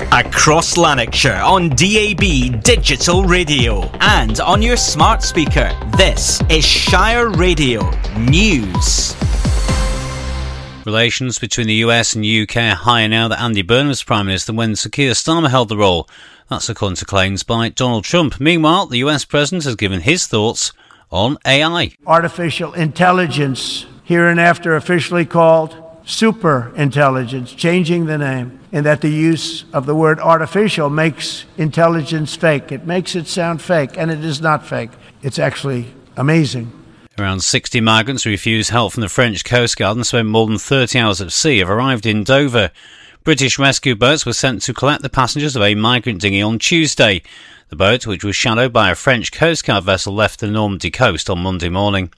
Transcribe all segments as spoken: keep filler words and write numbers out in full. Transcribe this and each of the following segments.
Across Lanarkshire on D A B Digital Radio and on your smart speaker. This is Shire Radio News. Relations between the U S and U K are higher now that Andy Burnham was Prime Minister when Sir Keir Starmer held the role. That's according to claims by Donald Trump. Meanwhile, the U S President has given his thoughts on A I. Artificial intelligence, hereinafter officially called super intelligence, changing the name, and that the use of the word artificial makes intelligence fake. It makes it sound fake, and it is not fake. It's actually amazing. Around sixty migrants who refused help from the French Coast Guard and spent more than thirty hours at sea have arrived in Dover. British rescue boats were sent to collect the passengers of a migrant dinghy on Tuesday. The boat, which was shadowed by a French Coast Guard vessel, left the Normandy coast on Monday morning.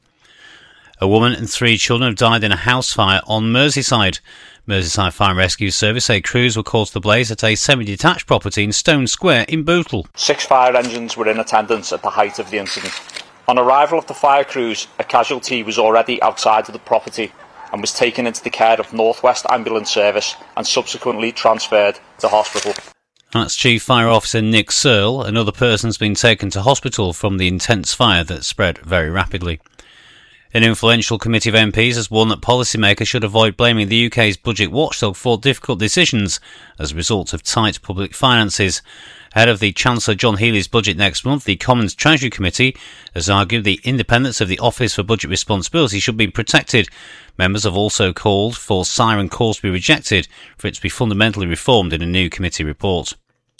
A woman and three children have died in a house fire on Merseyside. Merseyside Fire and Rescue Service say crews were called to the blaze at a semi-detached property in Stone Square in Bootle. Six fire engines were in attendance at the height of the incident. On arrival of the fire crews, a casualty was already outside of the property and was taken into the care of North West Ambulance Service and subsequently transferred to hospital. That's Chief Fire Officer Nick Searle. Another person's been taken to hospital from the intense fire that spread very rapidly. An influential committee of M Ps has warned that policymakers should avoid blaming the U K's budget watchdog for difficult decisions as a result of tight public finances. Ahead of the Chancellor John Healey's budget next month, the Commons Treasury Committee has argued the independence of the Office for Budget Responsibility should be protected. Members have also called for siren calls to be rejected for it to be fundamentally reformed in a new committee report.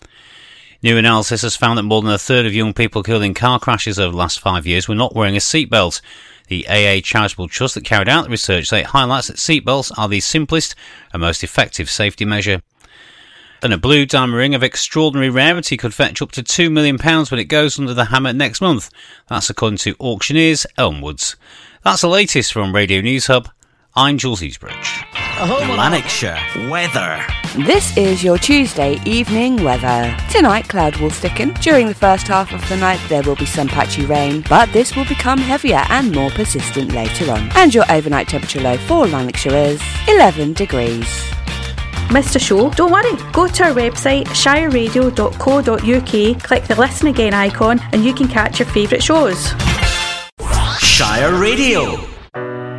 New analysis has found that more than a third of young people killed in car crashes over the last five years were not wearing a seatbelt. The A A Charitable Trust that carried out the research say it highlights that seatbelts are the simplest and most effective safety measure. And a blue diamond ring of extraordinary rarity could fetch up to two million pounds when it goes under the hammer next month. That's according to auctioneers Elmwoods. That's the latest from Radio News Hub. I'm Jules Easbridge. Lanarkshire weather. This is your Tuesday evening weather. Tonight, cloud will thicken. During the first half of the night, there will be some patchy rain, but this will become heavier and more persistent later on. And your overnight temperature low for Lanarkshire is eleven degrees. Missed a show? Don't worry. Go to our website, shire radio dot co dot uk, click the Listen Again icon, and you can catch your favourite shows. Shire Radio.